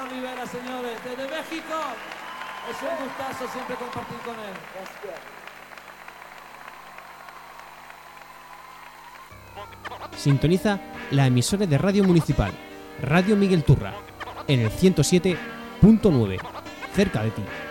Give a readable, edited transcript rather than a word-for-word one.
Rivera, señores, desde México. Es un gustazo siempre compartir con él. Sintoniza la emisora de Radio Municipal, Radio Miguel Turra, en el 107.9, cerca de ti.